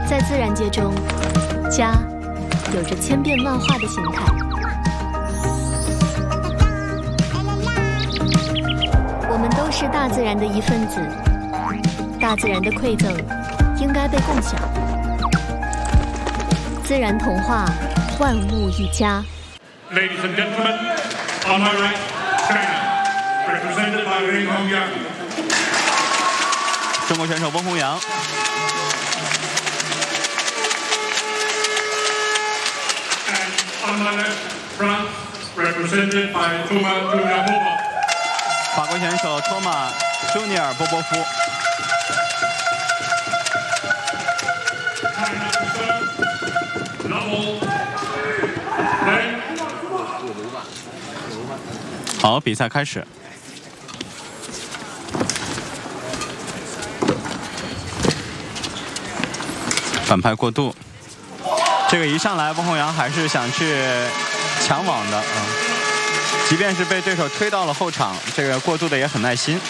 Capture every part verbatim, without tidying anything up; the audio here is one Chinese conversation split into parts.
在自然界中，家有着千变万化的形态。我们都是大自然的一份子，大自然的馈赠应该被共享。自然童话，万物一家。 Ladies and gentlemen, on my right, China, represented by Wen Hongyang. 中国选手温宏洋。 On my left, France, represented by Thomas Junior Bobo. 法国选手托马·朱尼尔·波波夫。好，比赛开始。反拍过度。 这个一上来，温宏洋还是想去抢网的啊、嗯，即便是被对手推到了后场，这个过渡的也很耐心。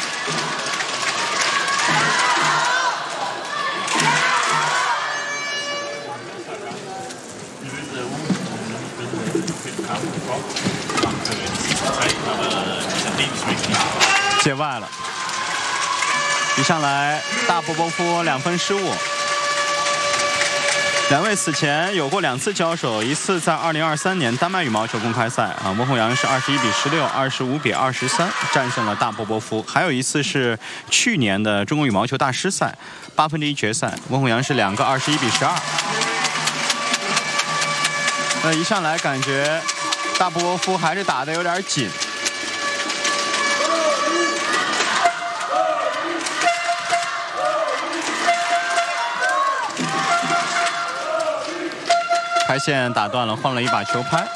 界外了，一上来大波波夫两分失误。 两位此前有过两次交手，一次在二零二三年丹麦羽毛球公开赛啊，温宏洋是二十一比十六、二十五比二十三战胜了大波波夫；还有一次是去年的中国羽毛球大师赛八分之一决赛，温宏洋是两个二十一比十二。那一上来感觉大波波夫还是打得有点紧。 拍线打断了，换了一把球拍。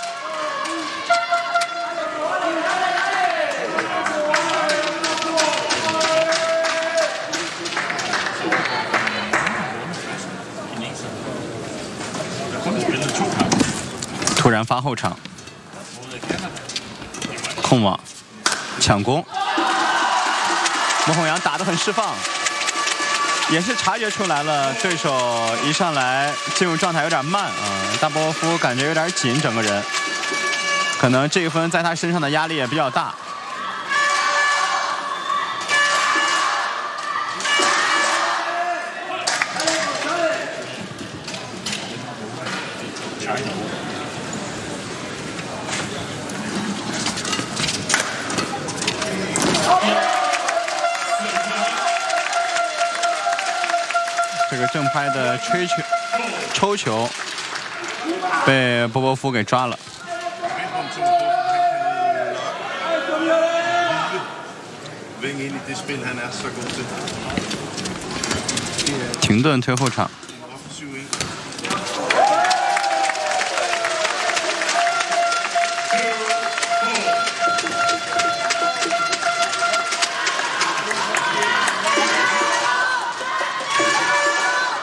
突然发后场，控网，抢攻。温宏洋打得很释放。 也是察觉出来了，对手一上来进入状态有点慢啊，大波波夫感觉有点紧，整个人，可能这一分在他身上的压力也比较大。这个正拍的吹球、抽球被波波夫给抓了。停顿推后场。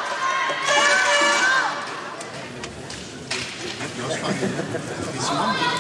It's